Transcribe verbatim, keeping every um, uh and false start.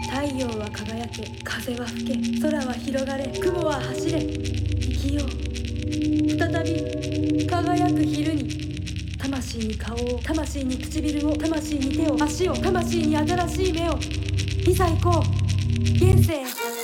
太陽は輝け、風は吹け、空は広がれ、雲は走れ、生きよう。再び輝く昼に、魂に顔を、魂に唇を、魂に手を、足を、魂に新しい目を。いざ行こう、現世へ。